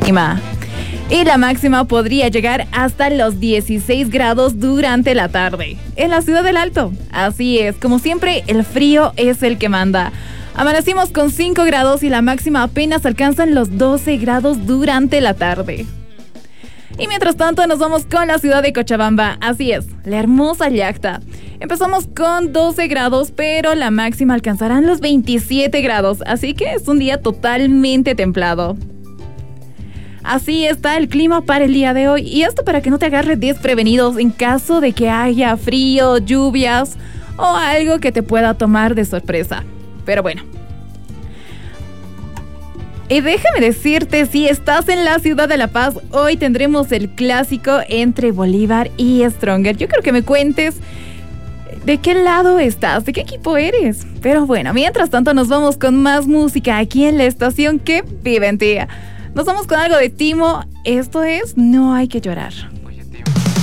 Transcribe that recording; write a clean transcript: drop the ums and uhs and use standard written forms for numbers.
Y la máxima podría llegar hasta los 16 grados durante la tarde en la ciudad del Alto. Así es, como siempre, el frío es el que manda. Amanecimos con 5 grados y la máxima apenas alcanzan los 12 grados durante la tarde. Y mientras tanto nos vamos con la ciudad de Cochabamba. Así es, la hermosa Llacta. Empezamos con 12 grados, pero la máxima alcanzarán los 27 grados. Así que es un día totalmente templado. Así está el clima para el día de hoy. Y esto para que no te agarres desprevenidos en caso de que haya frío, lluvias o algo que te pueda tomar de sorpresa. Pero bueno. Y déjame decirte, si estás en la ciudad de La Paz, hoy tendremos el clásico entre Bolívar y Stronger. Yo creo que me cuentes de qué lado estás, de qué equipo eres. Pero bueno, mientras tanto nos vamos con más música aquí en la estación que vive en ti. Nos vamos con algo de Timo. Esto es No hay que llorar.